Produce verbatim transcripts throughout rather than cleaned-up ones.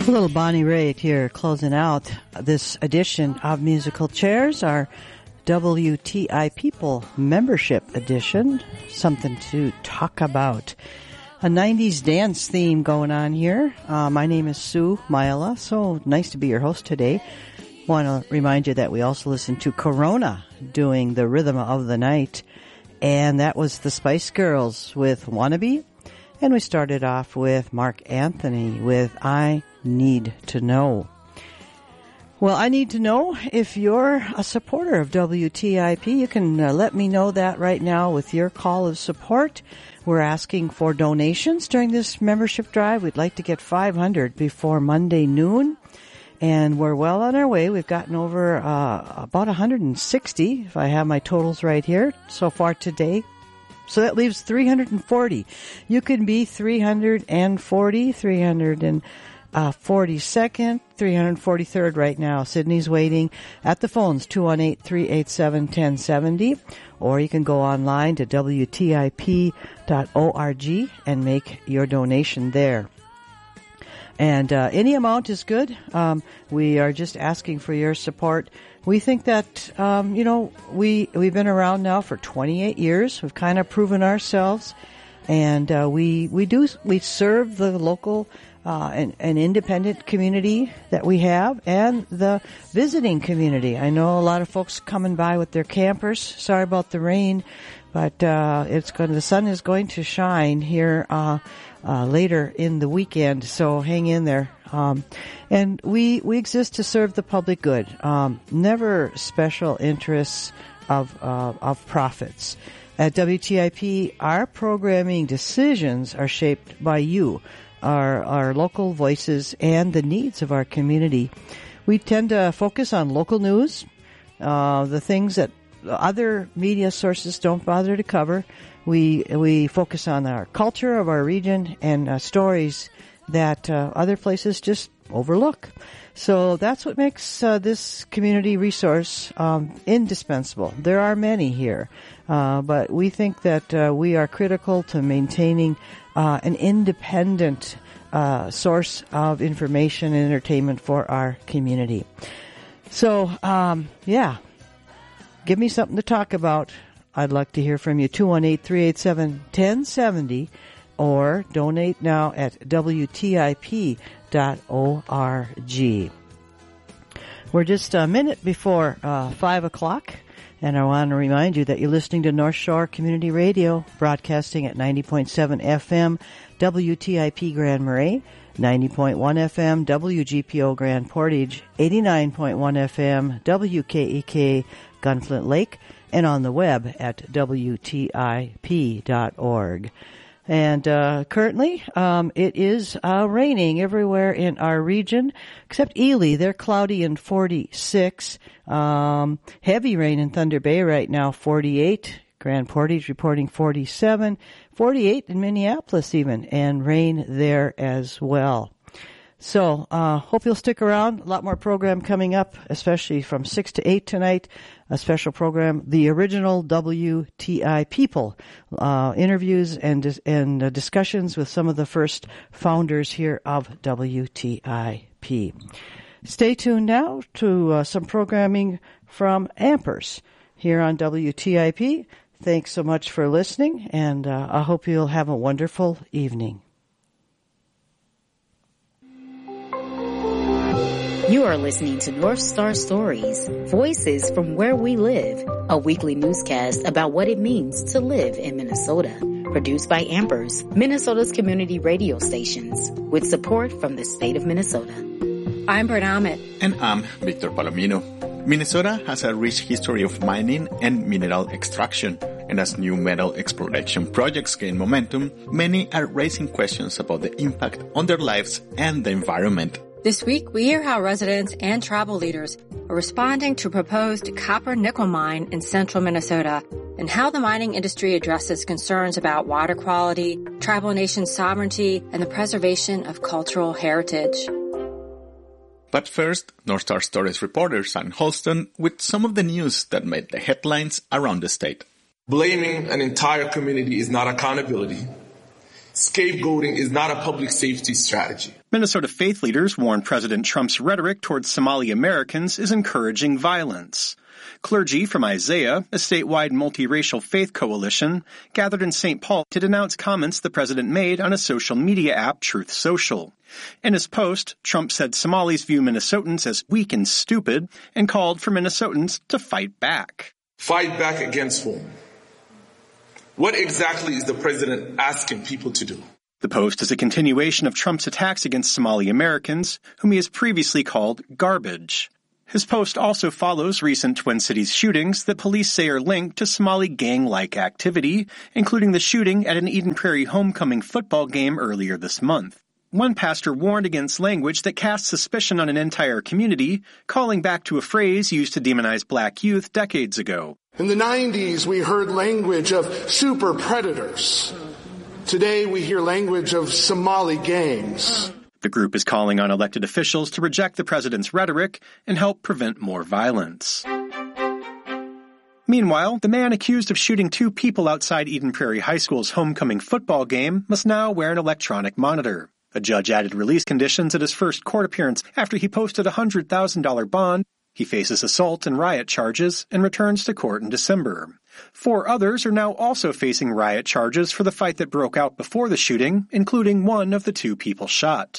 Little Bonnie Raitt here, closing out this edition of Musical Chairs, our W T I People Membership Edition. Something to talk about. A nineties dance theme going on here. Uh, my name is Sue Myla, so nice to be your host today. Want to remind you that we also listen to Corona doing the Rhythm of the Night, and that was the Spice Girls with Wannabe. And we started off with Mark Anthony with I Need to Know. Well, I need to know if you're a supporter of W T I P. You can uh, let me know that right now with your call of support. We're asking for donations during this membership drive. We'd like to get five hundred before Monday noon. And we're well on our way. We've gotten over uh, about one hundred sixty, if I have my totals right here, so far today. So that leaves three hundred forty. You can be three hundred forty, three hundred forty-second, three hundred forty-third right now. Sydney's waiting at the phones, two one eight, three eight seven, one zero seven zero. Or you can go online to W T I P dot org and make your donation there. And uh, any amount is good. Um, we are just asking for your support. We think that, um, you know, we, we've been around now for twenty-eight years. We've kind of proven ourselves. And uh, we we do we serve the local uh, and, and independent community that we have and the visiting community. I know a lot of folks coming by with their campers. Sorry about the rain, but uh, it's going. The sun is going to shine here uh, uh, later in the weekend. So hang in there. Um, and we, we exist to serve the public good. Um, never special interests of, uh, of profits. At W T I P, our programming decisions are shaped by you, our, our local voices, and the needs of our community. We tend to focus on local news, uh, the things that other media sources don't bother to cover. We, we focus on our culture of our region and uh, stories that uh, other places just overlook. So that's what makes uh, this community resource um, indispensable. There are many here, uh, but we think that uh, we are critical to maintaining uh, an independent uh, source of information and entertainment for our community. So, um, yeah, give me something to talk about. I'd like to hear from you. two one eight, three eight seven, one zero seven zero. Or donate now at W T I P dot org. We're just a minute before uh, five o'clock, and I want to remind you that you're listening to North Shore Community Radio, broadcasting at ninety point seven F M, W T I P Grand Marais, ninety point one F M, W G P O Grand Portage, eighty-nine point one F M, W K E K Gunflint Lake, and on the web at W T I P dot org. And uh currently, um it is uh raining everywhere in our region, except Ely. They're cloudy and forty-six. Um heavy rain in Thunder Bay right now, forty-eight. Grand Portage reporting forty-seven. forty-eight in Minneapolis even, and rain there as well. So, uh hope you'll stick around. A lot more program coming up, especially from six to eight tonight. A special program, the original W T I People, uh interviews and and uh, discussions with some of the first founders here of W T I P. Stay tuned now to uh, some programming from Ampers here on W T I P. Thanks so much for listening, and uh, I hope you'll have a wonderful evening. You are listening to North Star Stories, Voices from Where We Live, a weekly newscast about what it means to live in Minnesota. Produced by Ampers, Minnesota's community radio stations, with support from the state of Minnesota. I'm Bert Ahmet. And I'm Victor Palomino. Minnesota has a rich history of mining and mineral extraction, and as new metal exploration projects gain momentum, many are raising questions about the impact on their lives and the environment. This week, we hear how residents and tribal leaders are responding to a proposed copper-nickel mine in central Minnesota, and how the mining industry addresses concerns about water quality, tribal nation sovereignty, and the preservation of cultural heritage. But first, North Star Stories reporter Sam Holston with some of the news that made the headlines around the state. Blaming an entire community is not accountability. Scapegoating is not a public safety strategy. Minnesota faith leaders warn President Trump's rhetoric towards Somali Americans is encouraging violence. Clergy from Isaiah, a statewide multiracial faith coalition, gathered in Saint Paul to denounce comments the president made on a social media app, Truth Social. In his post, Trump said Somalis view Minnesotans as weak and stupid and called for Minnesotans to fight back. Fight back against whom? What exactly is the president asking people to do? The post is a continuation of Trump's attacks against Somali Americans, whom he has previously called garbage. His post also follows recent Twin Cities shootings that police say are linked to Somali gang-like activity, including the shooting at an Eden Prairie homecoming football game earlier this month. One pastor warned against language that casts suspicion on an entire community, calling back to a phrase used to demonize black youth decades ago. In the nineties, we heard language of super predators. Today, we hear language of Somali gangs. The group is calling on elected officials to reject the president's rhetoric and help prevent more violence. Meanwhile, the man accused of shooting two people outside Eden Prairie High School's homecoming football game must now wear an electronic monitor. A judge added release conditions at his first court appearance after he posted a one hundred thousand dollars bond. He faces assault and riot charges and returns to court in December. Four others are now also facing riot charges for the fight that broke out before the shooting, including one of the two people shot.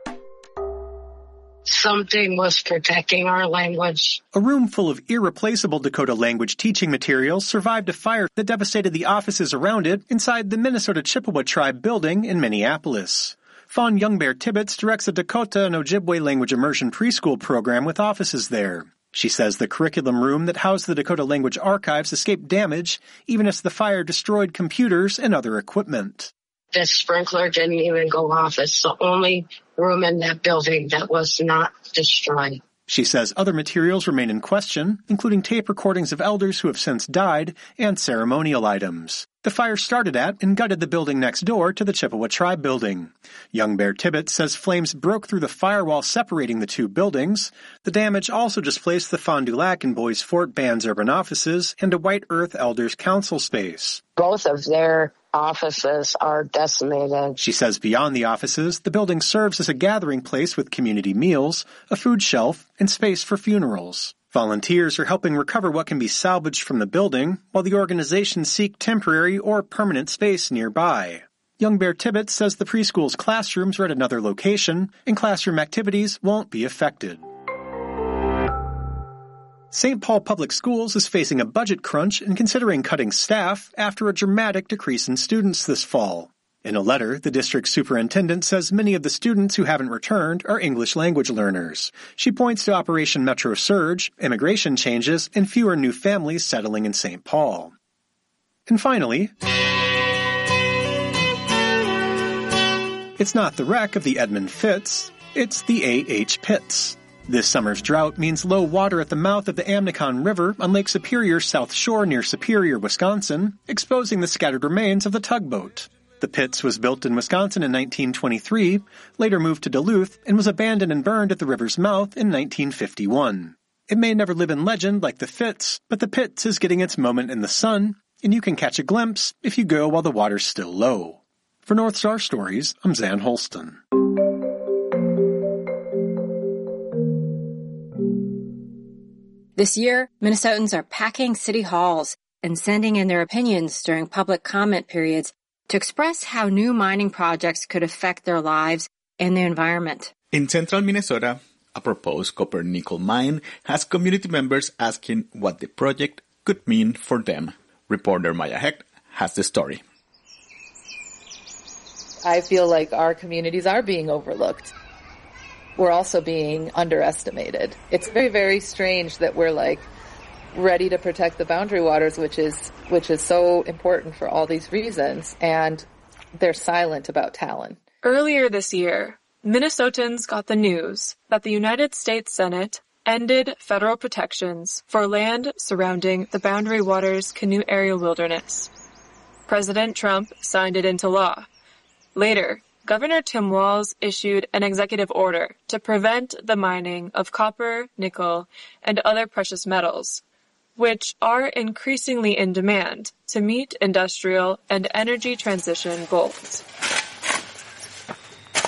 Something was protecting our language. A room full of irreplaceable Dakota language teaching materials survived a fire that devastated the offices around it inside the Minnesota Chippewa Tribe building in Minneapolis. Fawn Youngbear Tibbetts directs a Dakota and Ojibwe language immersion preschool program with offices there. She says the curriculum room that housed the Dakota Language Archives escaped damage, even as the fire destroyed computers and other equipment. The sprinkler didn't even go off. It's the only room in that building that was not destroyed. She says other materials remain in question, including tape recordings of elders who have since died and ceremonial items. The fire started at and gutted the building next door to the Chippewa Tribe building. Youngbear Tibbetts says flames broke through the firewall separating the two buildings. The damage also displaced the Fond du Lac and Bois Forte Band's urban offices and a White Earth Elders Council space. Both of their offices are decimated. She says beyond the offices, the building serves as a gathering place with community meals, a food shelf, and space for funerals. Volunteers are helping recover what can be salvaged from the building, while the organizations seek temporary or permanent space nearby. Youngbear Tibbetts says the preschool's classrooms are at another location, and classroom activities won't be affected. Saint Paul Public Schools is facing a budget crunch and considering cutting staff after a dramatic decrease in students this fall. In a letter, the district superintendent says many of the students who haven't returned are English language learners. She points to Operation Metro Surge, immigration changes, and fewer new families settling in Saint Paul. And finally, it's not the wreck of the Edmund Fitz, it's the A H Pitts. This summer's drought means low water at the mouth of the Amnicon River on Lake Superior's south shore near Superior, Wisconsin, exposing the scattered remains of the tugboat. The Pitts was built in Wisconsin in nineteen twenty-three, later moved to Duluth, and was abandoned and burned at the river's mouth in nineteen fifty-one. It may never live in legend like the Fitz, but the Pitts is getting its moment in the sun, and you can catch a glimpse if you go while the water's still low. For North Star Stories, I'm Zan Holston. This year, Minnesotans are packing city halls and sending in their opinions during public comment periods to express how new mining projects could affect their lives and the environment. In central Minnesota, a proposed copper-nickel mine has community members asking what the project could mean for them. Reporter Maya Hecht has the story. I feel like our communities are being overlooked. We're also being underestimated. It's very, very strange that we're like ready to protect the boundary waters, which is which is so important for all these reasons, and they're silent about Talon. Earlier this year, Minnesotans got the news that the United States Senate ended federal protections for land surrounding the Boundary Waters Canoe Area Wilderness. President Trump signed it into law. Later, Governor Tim Walz issued an executive order to prevent the mining of copper, nickel, and other precious metals, which are increasingly in demand to meet industrial and energy transition goals.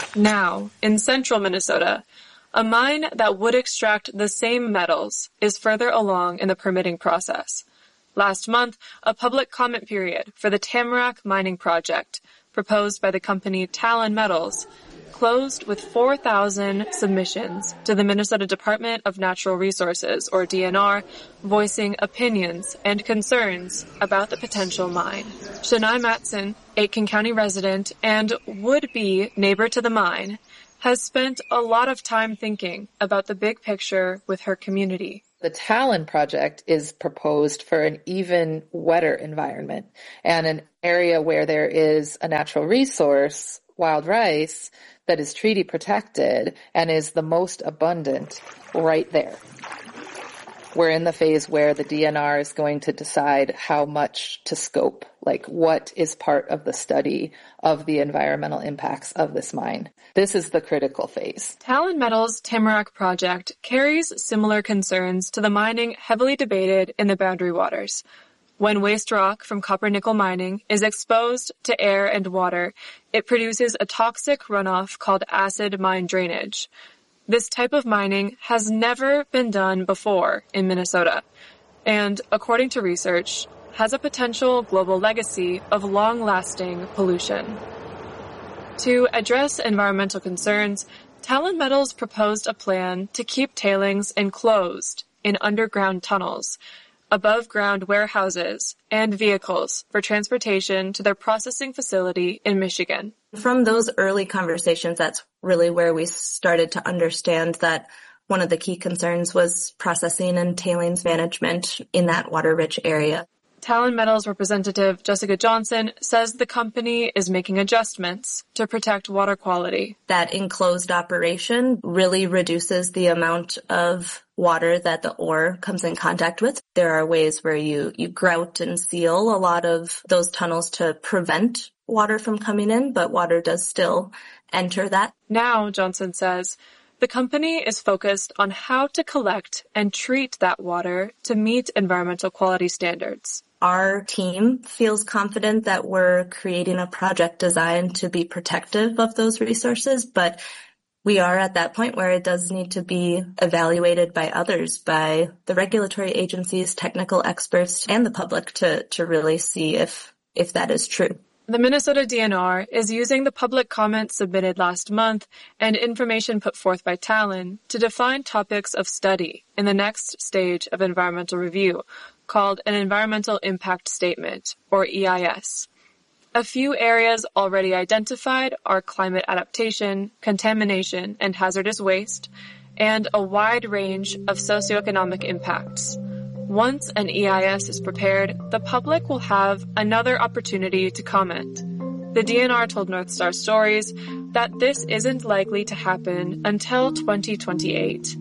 Now, in central Minnesota, a mine that would extract the same metals is further along in the permitting process. Last month, a public comment period for the Tamarack mining project, proposed by the company Talon Metals, closed with four thousand submissions to the Minnesota Department of Natural Resources, or D N R, voicing opinions and concerns about the potential mine. Shania Matson, Aitkin County resident and would-be neighbor to the mine, has spent a lot of time thinking about the big picture with her community. The Talon project is proposed for an even wetter environment and an area where there is a natural resource, wild rice, that is treaty protected and is the most abundant right there. We're in the phase where the D N R is going to decide how much to scope, like what is part of the study of the environmental impacts of this mine. This is the critical phase. Talon Metals' Tamarack project carries similar concerns to the mining heavily debated in the Boundary Waters. When waste rock from copper-nickel mining is exposed to air and water, it produces a toxic runoff called acid mine drainage. This type of mining has never been done before in Minnesota, and, according to research, has a potential global legacy of long-lasting pollution. To address environmental concerns, Talon Metals proposed a plan to keep tailings enclosed in underground tunnels, above-ground warehouses, and vehicles for transportation to their processing facility in Michigan. From those early conversations, that's really where we started to understand that one of the key concerns was processing and tailings management in that water-rich area. Talon Metals representative Jessica Johnson says the company is making adjustments to protect water quality. That enclosed operation really reduces the amount of water that the ore comes in contact with. There are ways where you, you grout and seal a lot of those tunnels to prevent water from coming in, but water does still enter that. Now, Johnson says, the company is focused on how to collect and treat that water to meet environmental quality standards. Our team feels confident that we're creating a project designed to be protective of those resources, but we are at that point where it does need to be evaluated by others, by the regulatory agencies, technical experts, and the public to, to really see if, if that is true. The Minnesota D N R is using the public comments submitted last month and information put forth by Talon to define topics of study in the next stage of environmental review, called an Environmental Impact Statement, or E I S. A few areas already identified are climate adaptation, contamination, and hazardous waste, and a wide range of socioeconomic impacts. Once an E I S is prepared, the public will have another opportunity to comment. The D N R told North Star Stories that this isn't likely to happen until twenty twenty-eight.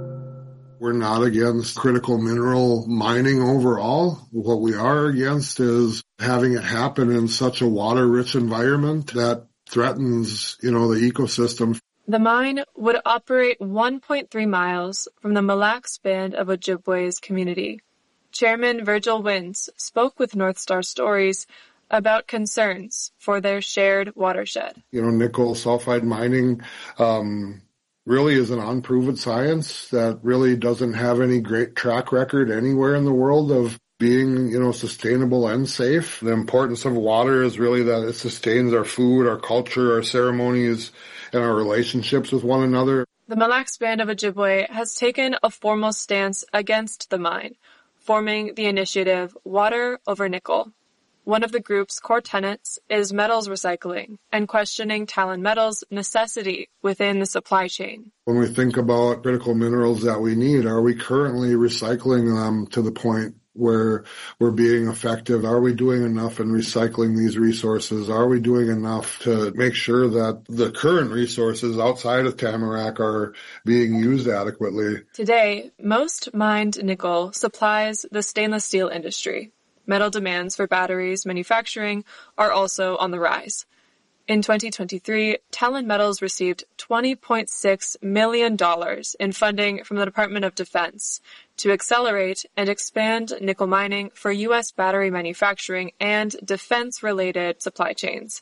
We're not against critical mineral mining overall. What we are against is having it happen in such a water-rich environment that threatens, you know, the ecosystem. The mine would operate one point three miles from the Mille Lacs Band of Ojibwe's community. Chairman Virgil Wins spoke with North Star Stories about concerns for their shared watershed. You know, nickel sulfide mining um really is an unproven science that really doesn't have any great track record anywhere in the world of being, you know, sustainable and safe. The importance of water is really that it sustains our food, our culture, our ceremonies, and our relationships with one another. The Mille Lacs Band of Ojibwe has taken a formal stance against the mine, forming the initiative Water Over Nickel. One of the group's core tenets is metals recycling and questioning Talon Metals' necessity within the supply chain. When we think about critical minerals that we need, are we currently recycling them to the point where we're being effective? Are we doing enough in recycling these resources? Are we doing enough to make sure that the current resources outside of Tamarack are being used adequately? Today, most mined nickel supplies the stainless steel industry. Metal demands for batteries manufacturing are also on the rise. In twenty twenty-three, Talon Metals received twenty point six million dollars in funding from the Department of Defense to accelerate and expand nickel mining for U S battery manufacturing and defense-related supply chains.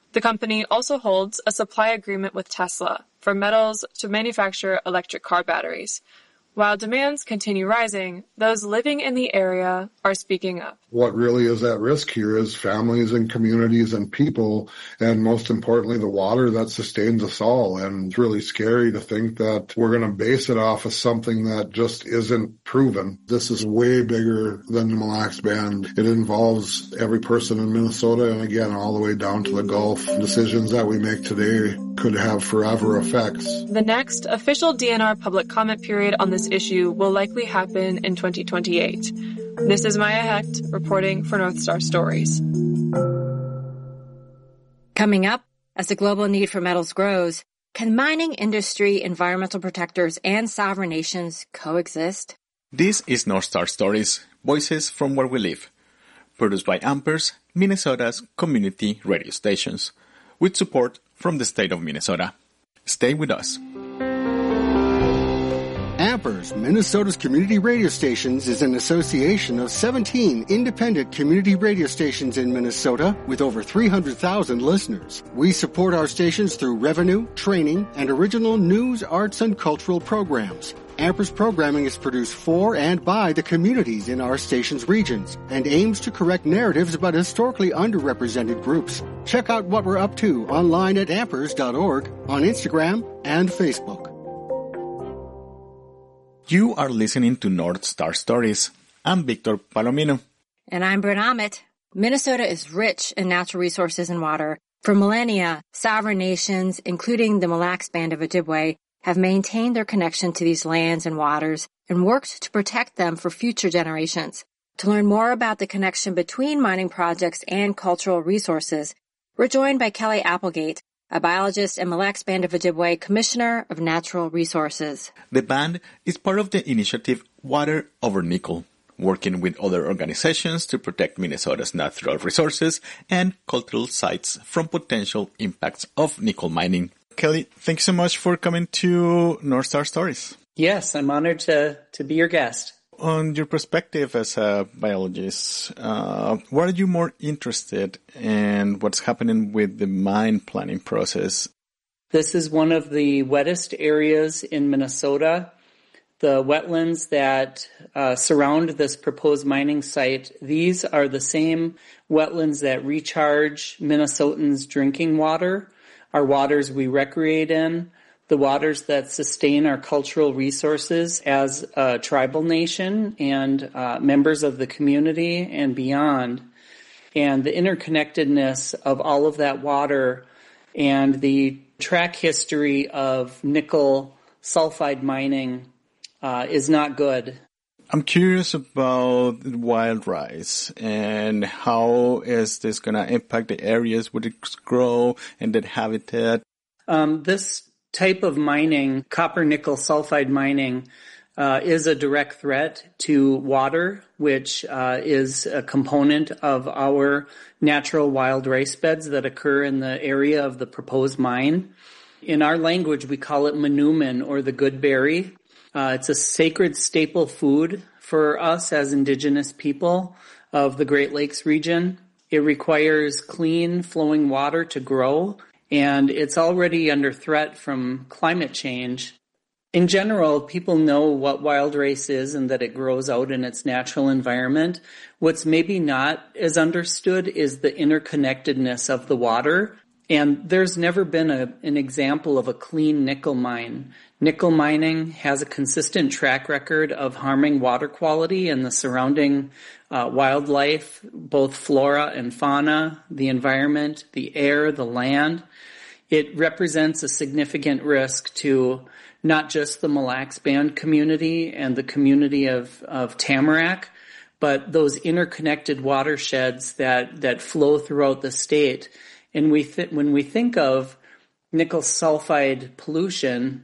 The company also holds a supply agreement with Tesla for metals to manufacture electric car batteries. While demands continue rising, those living in the area are speaking up. What really is at risk here is families and communities and people, and most importantly, the water that sustains us all. And it's really scary to think that we're going to base it off of something that just isn't proven. This is way bigger than the Mille Lacs Band. It involves every person in Minnesota, and again, all the way down to the Gulf. Decisions that we make today could have forever effects. The next official D N R public comment period on this issue will likely happen in twenty twenty-eight. This is Maya Hecht reporting for North Star Stories. Coming up, as the global need for metals grows, can mining industry, environmental protectors, and sovereign nations coexist? This is North Star Stories, Voices from Where We Live, produced by Ampers, Minnesota's community radio stations, with support from the state of Minnesota. Stay with us. Ampers, Minnesota's community radio stations, is an association of seventeen independent community radio stations in Minnesota with over three hundred thousand listeners. We support our stations through revenue, training, and original news, arts, and cultural programs. Ampers programming is produced for and by the communities in our station's regions and aims to correct narratives about historically underrepresented groups. Check out what we're up to online at ampers dot org, on Instagram and Facebook. You are listening to North Star Stories. I'm Victor Palomino. And I'm Bryn Ahmet. Minnesota is rich in natural resources and water. For millennia, sovereign nations, including the Mille Lacs Band of Ojibwe, have maintained their connection to these lands and waters and worked to protect them for future generations. To learn more about the connection between mining projects and cultural resources, we're joined by Kelly Applegate, a biologist and Mille Lacs Band of Ojibwe Commissioner of Natural Resources. The band is part of the initiative Water Over Nickel, working with other organizations to protect Minnesota's natural resources and cultural sites from potential impacts of nickel mining. Kelly, thanks so much for coming to North Star Stories. Yes, I'm honored to, to be your guest. On your perspective as a biologist, uh, what are you more interested in what's happening with the mine planning process? This is one of the wettest areas in Minnesota. The wetlands that uh, surround this proposed mining site, these are the same wetlands that recharge Minnesotans' drinking water, our waters we recreate in, the waters that sustain our cultural resources as a tribal nation and uh, members of the community and beyond. And the interconnectedness of all of that water and the track history of nickel sulfide mining uh, is not good. I'm curious about wild rice and how is this going to impact the areas where it grow and that habitat? Um, this type of mining, copper nickel sulfide mining, uh, is a direct threat to water, which uh, is a component of our natural wild rice beds that occur in the area of the proposed mine. In our language, we call it manumin, or the good berry. Uh, it's a sacred staple food for us as Indigenous people of the Great Lakes region. It requires clean, flowing water to grow, and it's already under threat from climate change. In general, people know what wild rice is and that it grows out in its natural environment. What's maybe not as understood is the interconnectedness of the water. And there's never been a, an example of a clean nickel mine. Nickel mining has a consistent track record of harming water quality and the surrounding uh, wildlife, both flora and fauna, the environment, the air, the land. It represents a significant risk to not just the Mille Lacs Band community and the community of, of Tamarack, but those interconnected watersheds that, that flow throughout the state. And we th- when we think of nickel sulfide pollution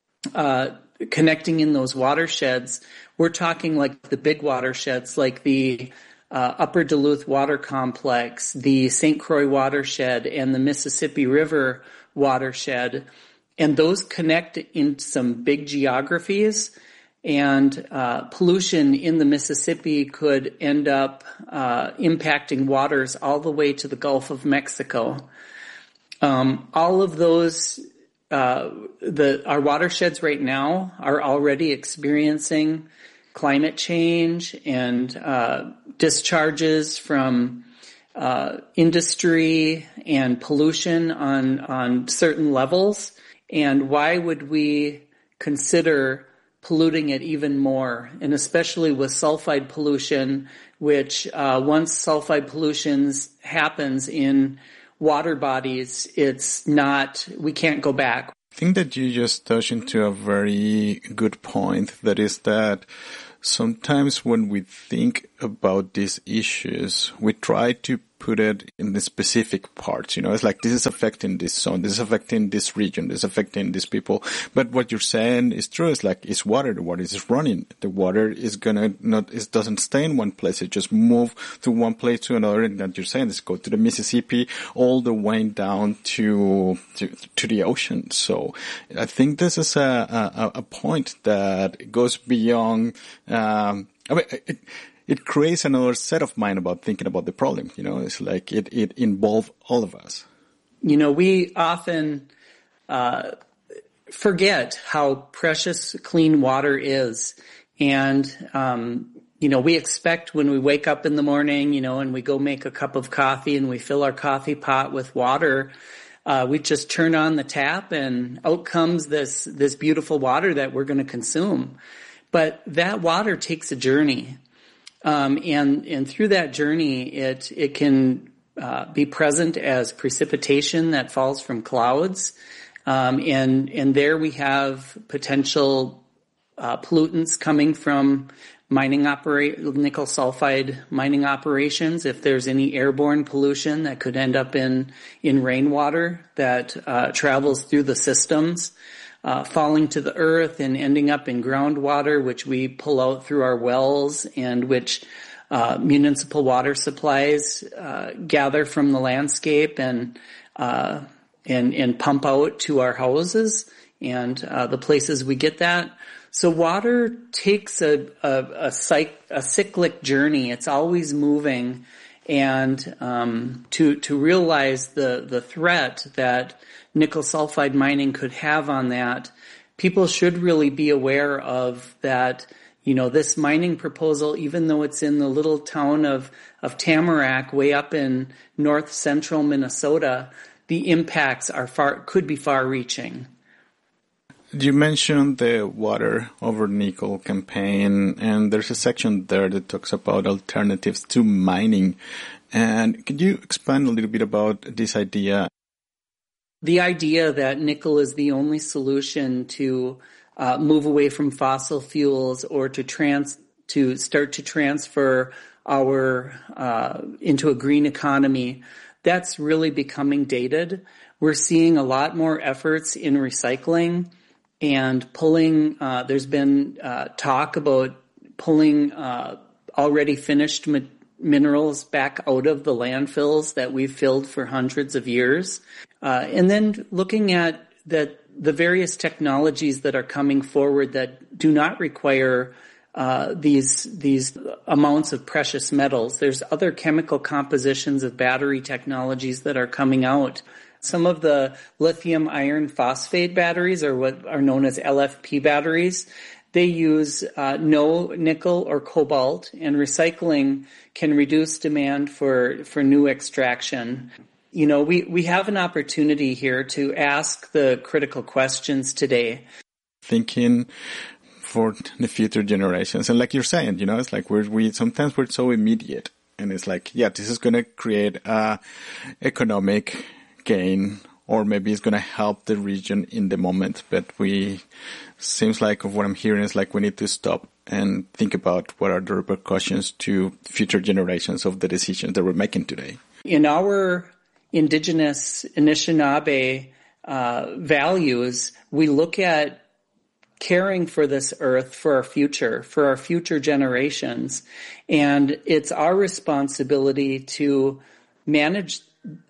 uh, connecting in those watersheds, we're talking like the big watersheds, like the uh, Upper Duluth Water Complex, the Saint Croix watershed, and the Mississippi River watershed. And those connect in some big geographies. And uh, pollution in the Mississippi could end up uh, impacting waters all the way to the Gulf of Mexico. Um, all of those, uh, the, our watersheds right now are already experiencing climate change and, uh, discharges from, uh, industry and pollution on, on certain levels. And why would we consider polluting it even more? And especially with sulfide pollution, which, uh, once sulfide pollution happens in water bodies, it's not, we can't go back. I think that you just touched into a very good point. That is that sometimes when we think about these issues, we try to put it in the specific parts. You know, it's like this is affecting this zone, this is affecting this region, this is affecting these people. But what you're saying is true. It's like, it's water. The water is running. The water is gonna not, it doesn't stay in one place. It just move to one place to another. And that you're saying is go to the Mississippi all the way down to, to, to the ocean. So I think this is a, a, a point that goes beyond, um, I mean, it, it creates another set of mind about thinking about the problem. You know, it's like it, it involves all of us. You know, we often, uh, forget how precious clean water is. And, um, you know, we expect when we wake up in the morning, you know, and we go make a cup of coffee and we fill our coffee pot with water, uh, we just turn on the tap and out comes this, this beautiful water that we're going to consume. But that water takes a journey. Um, and, and through that journey, it, it can, uh, be present as precipitation that falls from clouds. Um, and, and there we have potential, uh, pollutants coming from mining operate, nickel sulfide mining operations. If there's any airborne pollution that could end up in, in rainwater that, uh, travels through the systems. Uh, falling to the earth and ending up in groundwater, which we pull out through our wells and which uh, municipal water supplies uh, gather from the landscape and uh, and and pump out to our houses and uh, the places we get that. So water takes a a, a, psych, a cyclic journey. It's always moving, and um, to to realize the the threat that nickel sulfide mining could have on that, people should really be aware of that. You know, this mining proposal, even though it's in the little town of, of Tamarack, way up in north central Minnesota, the impacts are far, could be far reaching. You mentioned the Water Over Nickel campaign, and there's a section there that talks about alternatives to mining. And could you expand a little bit about this idea? The idea that nickel is the only solution to uh, move away from fossil fuels or to trans to start to transfer our uh, into a green economy, that's really becoming dated. We're seeing a lot more efforts in recycling and pulling. Uh, there's been uh, talk about pulling uh, already finished ma- minerals back out of the landfills that we've filled for hundreds of years. Uh, and then looking at that the various technologies that are coming forward that do not require uh, these these amounts of precious metals. There's other chemical compositions of battery technologies that are coming out. Some of the lithium iron phosphate batteries, or what are known as L F P batteries, they use uh, no nickel or cobalt, and recycling can reduce demand for, for new extraction. You know, we, we have an opportunity here to ask the critical questions today. Thinking for the future generations. And like you're saying, you know, it's like we're, we, sometimes we're so immediate. And it's like, yeah, this is going to create a economic gain, or maybe it's going to help the region in the moment. But we, seems like of what I'm hearing is like we need to stop and think about what are the repercussions to future generations of the decisions that we're making today. In our Indigenous Anishinaabe uh, values, we look at caring for this earth for our future, for our future generations. And it's our responsibility to manage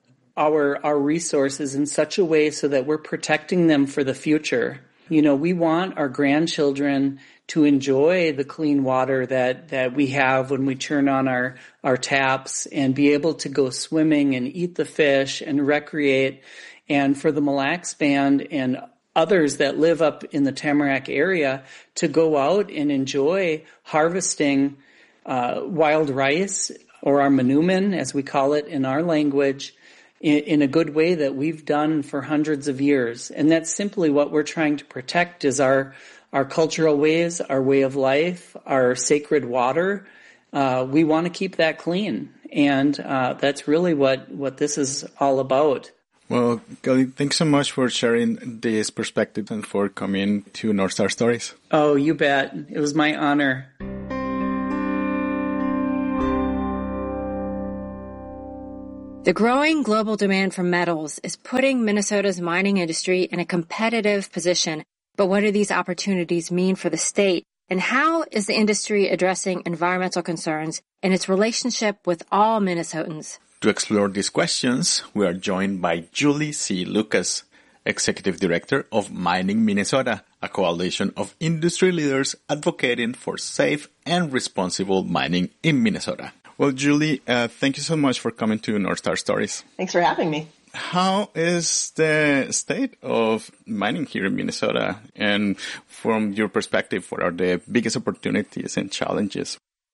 our our resources in such a way so that we're protecting them for the future. You know, we want our grandchildren to enjoy the clean water that, that we have when we turn on our, our taps, and be able to go swimming and eat the fish and recreate and for the Mille Lacs Band and others that live up in the Tamarack area to go out and enjoy harvesting uh, wild rice, or our manumin, as we call it in our language, in, in a good way that we've done for hundreds of years. And that's simply what we're trying to protect, is our our cultural ways, our way of life, our sacred water. Uh, we want to keep that clean. And uh, that's really what, what this is all about. Well, Kelly, thanks so much for sharing this perspective and for coming to North Star Stories. Oh, you bet. It was my honor. The growing global demand for metals is putting Minnesota's mining industry in a competitive position. But what do these opportunities mean for the state? And how is the industry addressing environmental concerns and its relationship with all Minnesotans? To explore these questions, we are joined by Julie C. Lucas, Executive Director of Mining Minnesota, a coalition of industry leaders advocating for safe and responsible mining in Minnesota. Well, Julie, uh, thank you so much for coming to North Star Stories. Thanks for having me. How is the state of mining here in Minnesota? And from your perspective, what are the biggest opportunities and challenges?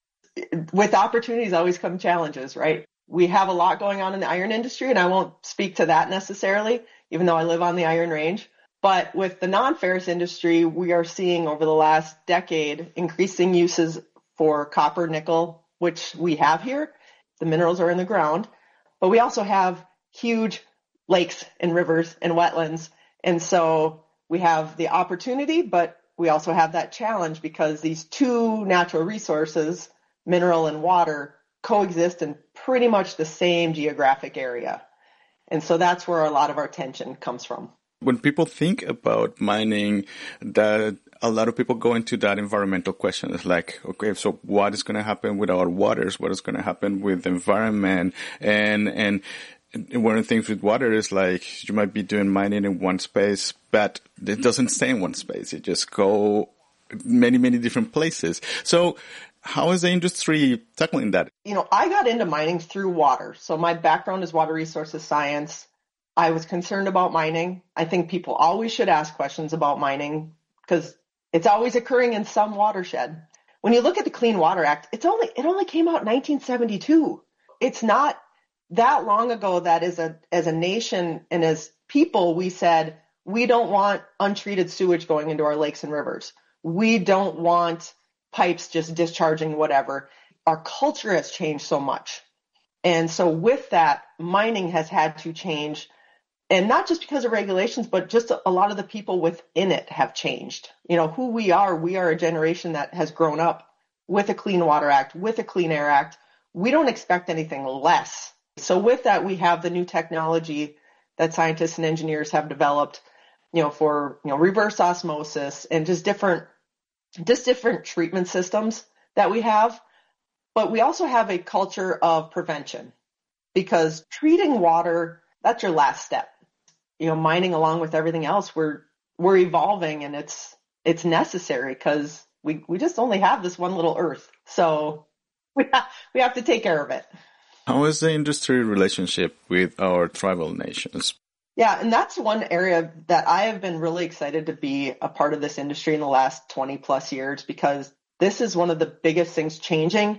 With opportunities always come challenges, right? We have a lot going on in the iron industry, and I won't speak to that necessarily, even though I live on the Iron Range. But with the non-ferrous industry, we are seeing over the last decade increasing uses for copper, nickel, which we have here. The minerals are in the ground. But we also have huge lakes and rivers and wetlands. And so we have the opportunity, but we also have that challenge because these two natural resources, mineral and water, coexist in pretty much the same geographic area. And so that's where a lot of our tension comes from. When people think about mining, that a lot of people go into that environmental question. It's like, okay, so what is going to happen with our waters? What is going to happen with the environment? And, and, one of the things with water is like you might be doing mining in one space, but it doesn't stay in one space. It just go many, many different places. So how is the industry tackling that? You know, I got into mining through water. So my background is water resources science. I was concerned about mining. I think people always should ask questions about mining because it's always occurring in some watershed. When you look at the Clean Water Act, it's only it only came out in nineteen seventy-two. It's not that long ago that as a as a nation and as people, we said, we don't want untreated sewage going into our lakes and rivers. We don't want pipes just discharging whatever. Our culture has changed so much. And so with that, mining has had to change. And not just because of regulations, but just a lot of the people within it have changed. You know, who we are, we are a generation that has grown up with a Clean Water Act, with a Clean Air Act. We don't expect anything less. So with that, we have the new technology that scientists and engineers have developed, you know, for, you know, reverse osmosis and just different, just different treatment systems that we have. But we also have a culture of prevention because treating water, that's your last step. You know, mining along with everything else, we're, we're evolving and it's, it's necessary because we, we just only have this one little earth. So we have, we have to take care of it. How is the industry relationship with our tribal nations? Yeah, and that's one area that I have been really excited to be a part of this industry in the last twenty plus years because this is one of the biggest things changing.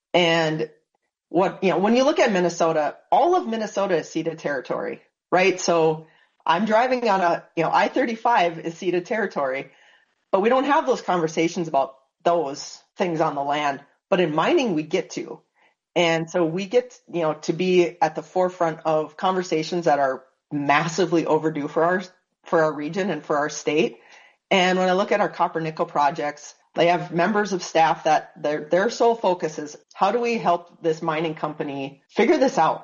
And what, you know, when you look at Minnesota, all of Minnesota is ceded territory, right? So I'm driving on a, you know, I thirty-five is ceded territory, but we don't have those conversations about those things on the land. But in mining, we get to. And so we get, you know, to be at the forefront of conversations that are massively overdue for our, for our region and for our state. And when I look at our copper nickel projects, they have members of staff that their, their sole focus is how do we help this mining company figure this out?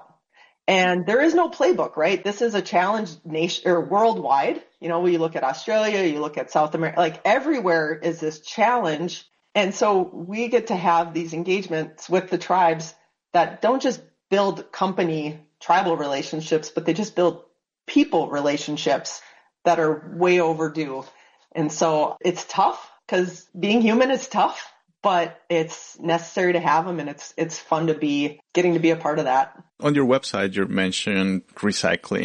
And there is no playbook, right? This is a challenge nation or worldwide. You know, we look at Australia, you look at South America, like everywhere is this challenge. And so we get to have these engagements with the tribes that don't just build company tribal relationships, but they just build people relationships that are way overdue. And so it's tough because being human is tough, but it's necessary to have them. And it's, it's fun to be getting to be a part of that. On your website, you mentioned recycling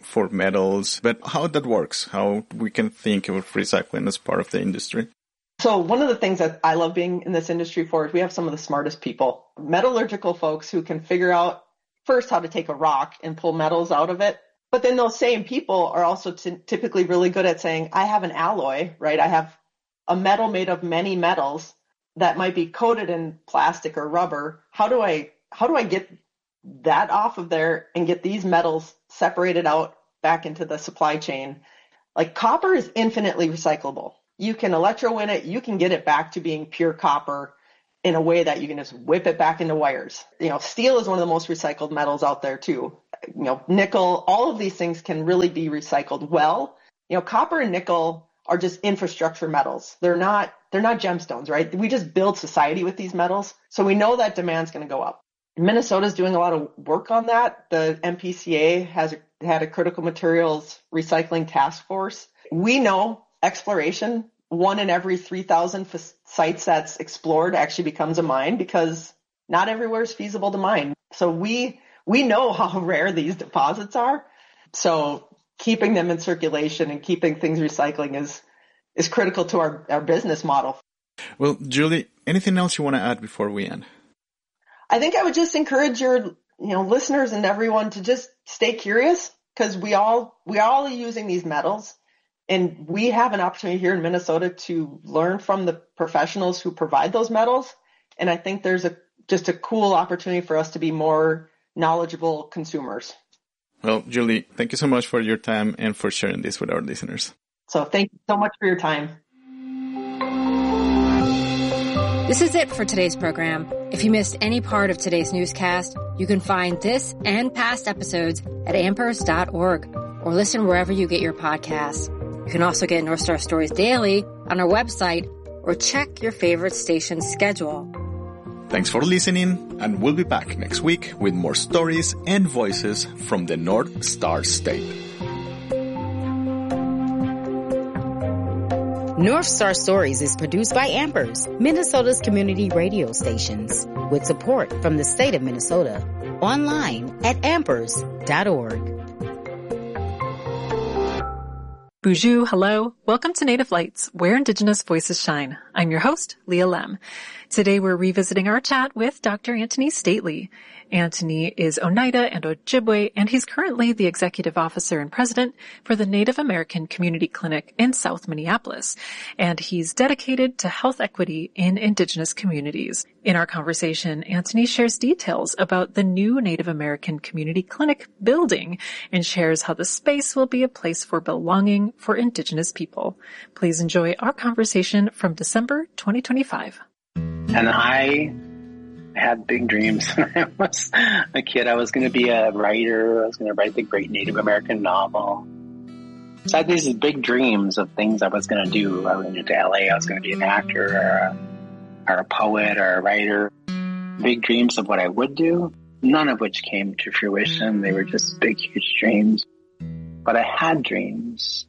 for metals, but how that works, how we can think of recycling as part of the industry. So one of the things that I love being in this industry for is we have some of the smartest people, metallurgical folks who can figure out first how to take a rock and pull metals out of it. But then those same people are also t- typically really good at saying, I have an alloy, right? I have a metal made of many metals that might be coated in plastic or rubber. How do I, how do I get that off of there and get these metals separated out back into the supply chain? Like copper is infinitely recyclable. You can electrowin it, you can get it back to being pure copper in a way that you can just whip it back into wires. You know, steel is one of the most recycled metals out there too. You know, nickel, all of these things can really be recycled well. You know, copper and nickel are just infrastructure metals. They're not, they're not gemstones, right? We just build society with these metals. So we know that demand's going to go up. Minnesota's doing a lot of work on that. The M P C A has a, had a critical materials recycling task force. We know exploration, one in every three thousand f- sites that's explored actually becomes a mine because not everywhere is feasible to mine. So we, we know how rare these deposits are. So keeping them in circulation and keeping things recycling is, is critical to our, our business model. Well, Julie, anything else you want to add before we end? I think I would just encourage your, you know, listeners and everyone to just stay curious because we all, we all are using these metals. And we have an opportunity here in Minnesota to learn from the professionals who provide those metals. And I think there's a just a cool opportunity for us to be more knowledgeable consumers. Well, Julie, thank you so much for your time and for sharing this with our listeners. So thank you so much for your time. This is it for today's program. If you missed any part of today's newscast, you can find this and past episodes at ampers dot org or listen wherever you get your podcasts. You can also get North Star Stories daily on our website or check your favorite station's schedule. Thanks for listening, and we'll be back next week with more stories and voices from the North Star State. North Star Stories is produced by Ampers, Minnesota's community radio stations, with support from the state of Minnesota. Online at ampers dot org. Bonjour, hello. Welcome to Native Lights, where Indigenous voices shine. I'm your host, Leah Lem. Today we're revisiting our chat with Doctor Antony Stately. Antony is Oneida and Ojibwe, and he's currently the executive officer and president for the Native American Community Clinic in South Minneapolis, and he's dedicated to health equity in Indigenous communities. In our conversation, Antony shares details about the new Native American Community Clinic building and shares how the space will be a place for belonging for Indigenous people. Please enjoy our conversation from December twenty twenty-five. And I had big dreams when I was a kid. I was going to be a writer. I was going to write the great Native American novel. So I had these big dreams of things I was going to do. I went into L A. I was going to be an actor or a, or a poet or a writer. Big dreams of what I would do, none of which came to fruition. They were just big, huge dreams. But I had dreams.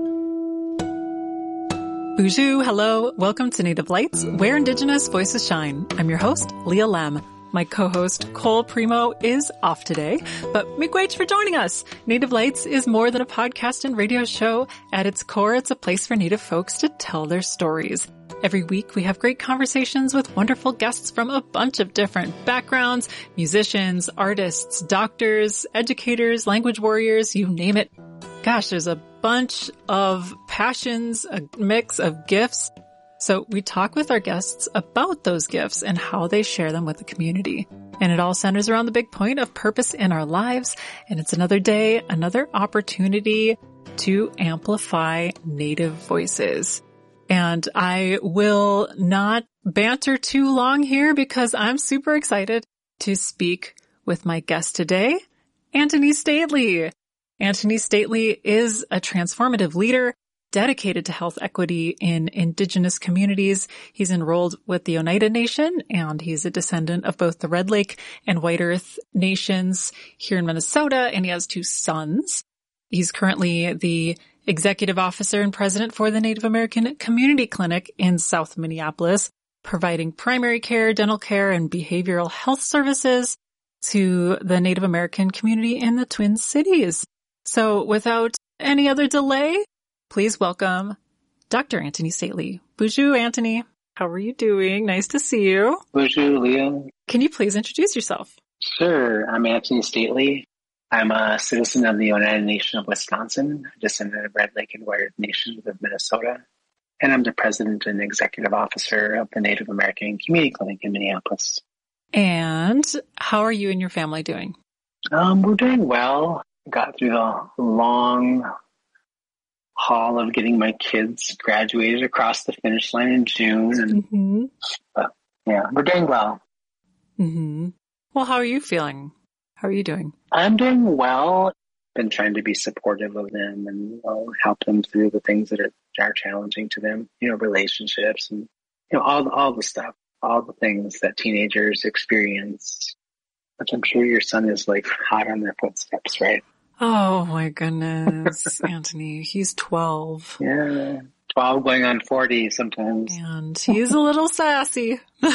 Bonjour, hello. Welcome to Native Lights, where Indigenous voices shine. I'm your host, Leah Lem. My co-host, Cole Primo, is off today, but miigwech for joining us. Native Lights is more than a podcast and radio show. At its core, it's a place for Native folks to tell their stories. Every week, we have great conversations with wonderful guests from a bunch of different backgrounds, musicians, artists, doctors, educators, language warriors, you name it. Gosh, there's a bunch of passions, a mix of gifts. So we talk with our guests about those gifts and how they share them with the community. And it all centers around the big point of purpose in our lives. And it's another day, another opportunity to amplify Native voices. And I will not banter too long here because I'm super excited to speak with my guest today, Antony Stately. Antony Stately is a transformative leader dedicated to health equity in Indigenous communities. He's enrolled with the Oneida Nation, and he's a descendant of both the Red Lake and White Earth nations here in Minnesota, and he has two sons. He's currently the executive officer and president for the Native American Community Clinic in South Minneapolis, providing primary care, dental care, and behavioral health services to the Native American community in the Twin Cities. So without any other delay, please welcome Doctor Antony Stately. Bonjour, Antony. How are you doing? Nice to see you. Bonjour, Leah. Can you please introduce yourself? Sure. I'm Antony Stately. I'm a citizen of the Oneida Nation of Wisconsin, descendant of Red Lake and Warrior Nations of Minnesota, and I'm the president and executive officer of the Native American Community Clinic in Minneapolis. And how are you and your family doing? Um, we're doing well. Got through the long haul of getting my kids graduated across the finish line in June. And mm-hmm. uh, yeah, we're doing well. Mm-hmm. Well, how are you feeling? How are you doing? I'm doing well. Been trying to be supportive of them and you know, help them through the things that are, are challenging to them, you know, relationships and, you know, all, all the stuff, all the things that teenagers experience, which I'm sure your son is like hot on their footsteps, right? Oh my goodness, Antony, he's twelve. Yeah, twelve going on forty sometimes. And he's a little sassy.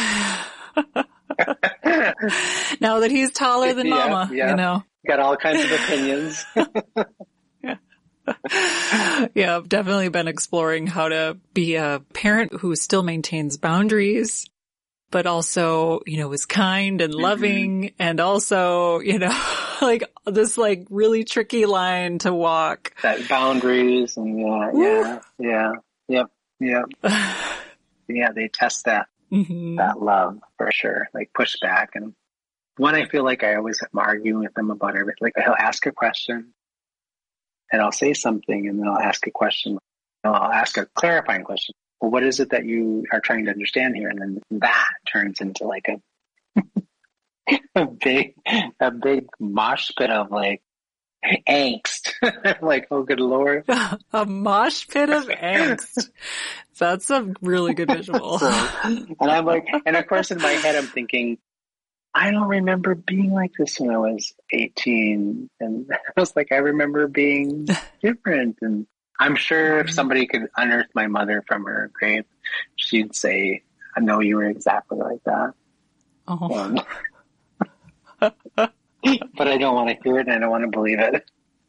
Now that he's taller than Mama, yeah, yeah. you know. Got all kinds of opinions. yeah. yeah, I've definitely been exploring how to be a parent who still maintains boundaries, but also, you know, is kind and loving mm-hmm. and also, you know, like this like really tricky line to walk. That boundaries and yeah, yeah, yeah, yep, yep. Yeah, they test that. Mm-hmm. That love for sure, like push back. And one, I feel like I always am arguing with them about everything. Like he'll ask a question and I'll say something and then I'll ask a question. I'll ask a clarifying question. Well, what is it that you are trying to understand here? And then that turns into like a, a big, a big mosh pit of like angst. Like, oh good Lord. A mosh pit of angst. That's a really good visual. So, and I'm like, and of course in my head I'm thinking, I don't remember being like this when I was eighteen. And I was like, I remember being different. And I'm sure if somebody could unearth my mother from her grave, she'd say, I know you were exactly like that. Oh. And, but I don't want to hear it and I don't want to believe it.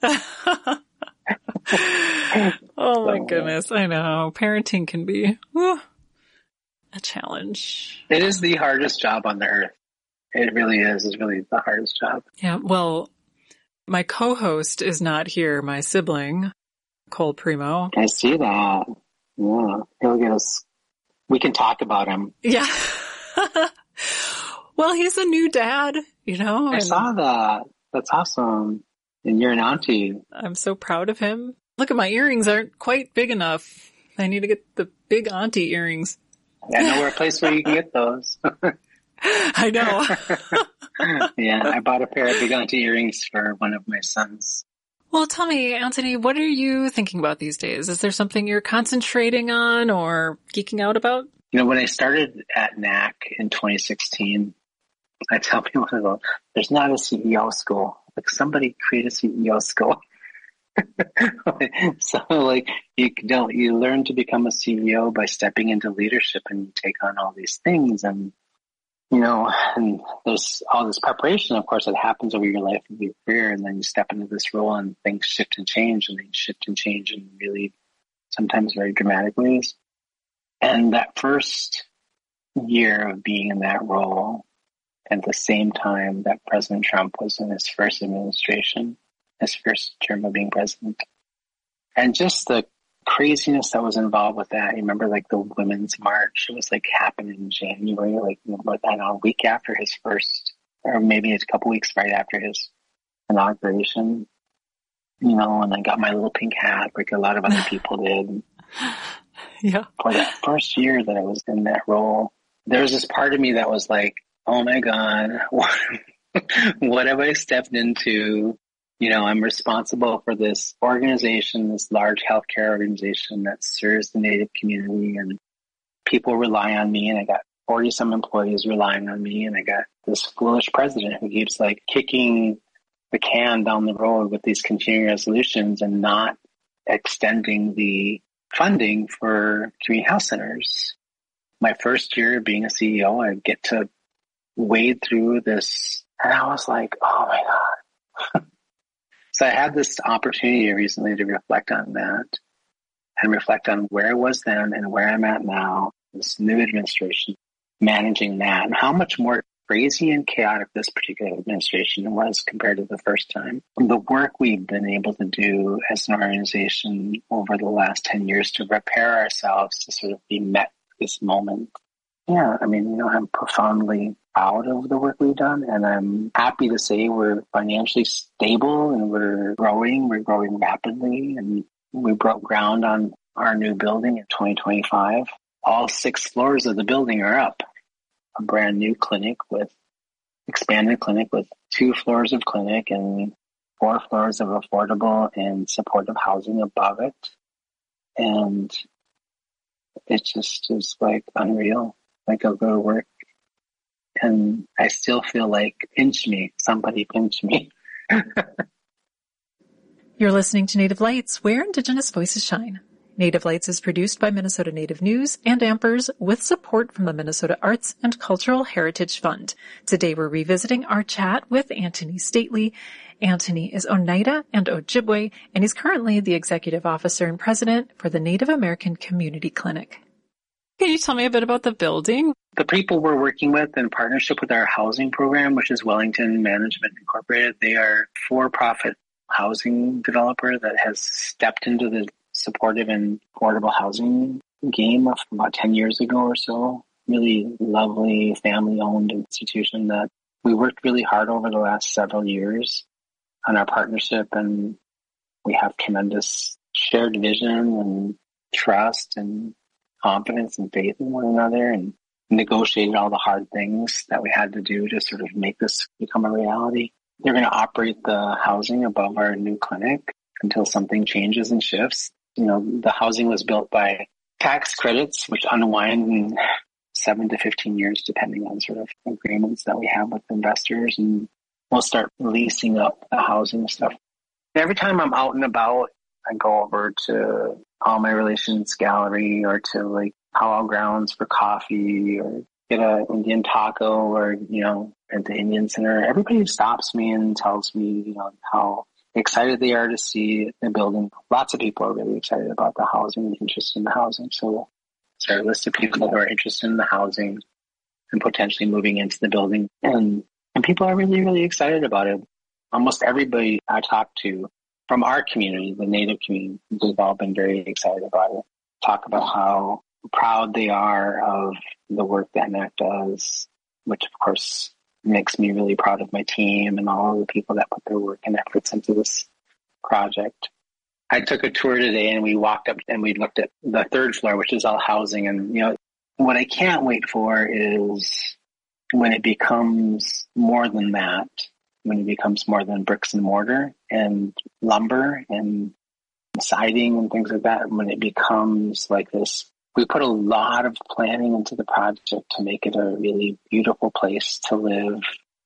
Oh my so, goodness, I know. Parenting can be whew, a challenge. It is the hardest job on the earth. It really is. It's really the hardest job. Yeah, well, my co-host is not here, my sibling, Cole Primo. I see that. Yeah, he'll get us. We can talk about him. Yeah. Well, he's a new dad, you know. I and saw that. That's awesome. And you're an auntie. I'm so proud of him. Look at my earrings aren't quite big enough. I need to get the big auntie earrings. I know where a place where you can get those. I know. Yeah, I bought a pair of big auntie earrings for one of my sons. Well, tell me, Antony, what are you thinking about these days? Is there something you're concentrating on or geeking out about? You know, when I started at N A C in twenty sixteen, I tell people, there's not a C E O school. Like, somebody create a C E O school. So, like, you don't, you learn to become a C E O by stepping into leadership and you take on all these things. And, you know, and there's all this preparation, of course, that happens over your life and your career. And then you step into this role and things shift and change and they shift and change in really sometimes very dramatic ways. And that first year of being in that role, at the same time that President Trump was in his first administration, his first term of being president. And just the craziness that was involved with that. You remember like the Women's March, it was like happened in January, like I don't know, a week after his first, or maybe a couple weeks right after his inauguration, you know, and I got my little pink hat like a lot of other people did. Yeah. For that first year that I was in that role, there was this part of me that was like, oh my God, what, what have I stepped into? You know, I'm responsible for this organization, this large healthcare organization that serves the Native community, and people rely on me, and I got forty some employees relying on me, and I got this foolish president who keeps like kicking the can down the road with these continuing resolutions and not extending the funding for community health centers. My first year being a C E O, I get to wade through this, and I was like, oh my God. So I had this opportunity recently to reflect on that and reflect on where I was then and where I'm at now, this new administration, managing that, and how much more crazy and chaotic this particular administration was compared to the first time. The work we've been able to do as an organization over the last ten years to prepare ourselves to sort of be met this moment. Yeah, I mean, you know, I'm profoundly proud of the work we've done, and I'm happy to say we're financially stable and we're growing. We're growing rapidly, and we broke ground on our new building in twenty twenty-five. All six floors of the building are up. A brand new clinic with expanded clinic with two floors of clinic and four floors of affordable and supportive housing above it. And it just is like unreal. Like I'll go to work and I still feel like pinch me, somebody pinch me. You're listening to Native Lights, where Indigenous voices shine. Native Lights is produced by Minnesota Native News and Ampers with support from the Minnesota Arts and Cultural Heritage Fund. Today we're revisiting our chat with Antony Stately. Antony is Oneida and Ojibwe, and he's currently the Executive Officer and President for the Native American Community Clinic. Can you tell me a bit about the building? The people we're working with in partnership with our housing program, which is Wellington Management Incorporated, they are a for-profit housing developer that has stepped into the supportive and affordable housing game of about ten years ago or so. Really lovely family-owned institution that we worked really hard over the last several years on our partnership, and we have tremendous shared vision and trust and confidence and faith in one another, and negotiated all the hard things that we had to do to sort of make this become a reality. They're going to operate the housing above our new clinic until something changes and shifts. You know, the housing was built by tax credits, which unwind in seven to fifteen years, depending on sort of agreements that we have with investors. And we'll start leasing up the housing stuff. Every time I'm out and about, I go over to All My Relations Gallery or to like Powwow Grounds for coffee or get an Indian taco or, you know, at the Indian Center. Everybody stops me and tells me, you know, how excited they are to see the building. Lots of people are really excited about the housing and interested in the housing. So it's our list of people who are interested in the housing and potentially moving into the building. And, and people are really, really excited about it. Almost everybody I talk to from our community, the Native community, they've all been very excited about it. Talk about how proud they are of the work that N A C does, which of course makes me really proud of my team and all of the people that put their work and efforts into this project. I took a tour today and we walked up and we looked at the third floor, which is all housing. And, you know, what I can't wait for is when it becomes more than that, when it becomes more than bricks and mortar and lumber and siding and things like that, when it becomes like this. We put a lot of planning into the project to make it a really beautiful place to live.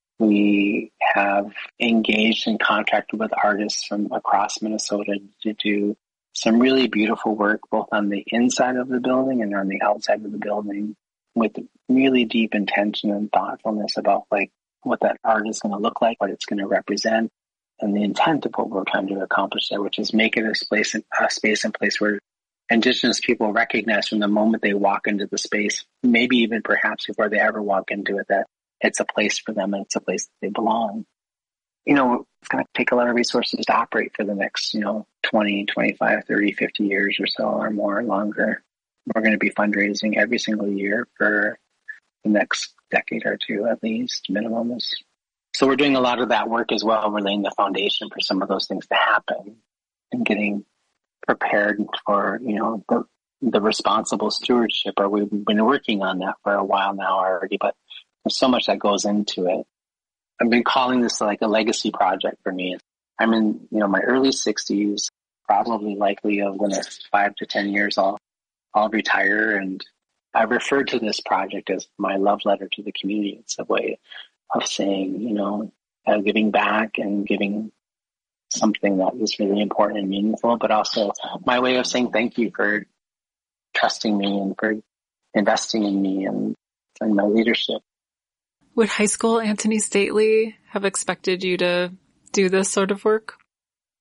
We have engaged and contracted with artists from across Minnesota to do some really beautiful work, both on the inside of the building and on the outside of the building, with really deep intention and thoughtfulness about like what that art is going to look like, what it's going to represent, and the intent of what we're trying to accomplish there, which is make it a space, a space and place where Indigenous people recognize from the moment they walk into the space, maybe even perhaps before they ever walk into it, that it's a place for them and it's a place that they belong. You know, it's going to take a lot of resources to operate for the next, you know, twenty, twenty-five, thirty, fifty years or so or more, longer. We're going to be fundraising every single year for the next decade or two at least, minimum. So we're doing a lot of that work as well. We're laying the foundation for some of those things to happen and getting prepared for, you know, the, the responsible stewardship. Or we've been working on that for a while now already, but there's so much that goes into it. I've been calling this like a legacy project for me. I'm in, you know, my early sixties, probably likely over the next five to ten years, I'll, I'll retire. And I refer to this project as my love letter to the community. It's a way of saying, you know, uh, giving back and giving something that is really important and meaningful, but also my way of saying thank you for trusting me and for investing in me and, and my leadership. Would high school Antony Stately have expected you to do this sort of work?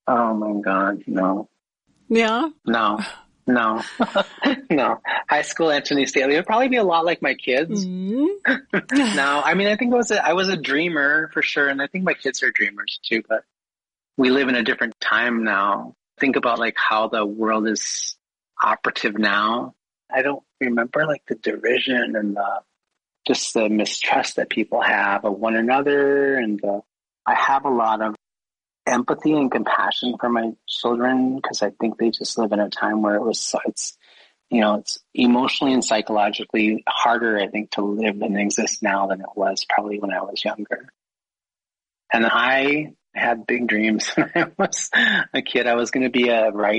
Oh my God, no. Yeah? No. No. No. High school Anthony Staley would probably be a lot like my kids. Mm-hmm. No, I mean, I think it was a, I was a dreamer for sure. And I think my kids are dreamers too, but we live in a different time now. Think about like how the world is operative now. I don't remember like the derision and the, just the mistrust that people have of one another. And the, I have a lot of empathy and compassion for my children because I think they just live in a time where it was, it's, you know, it's emotionally and psychologically harder, I think, to live and exist now than it was probably when I was younger. And I had big dreams when I was a kid. I was going to be a writer.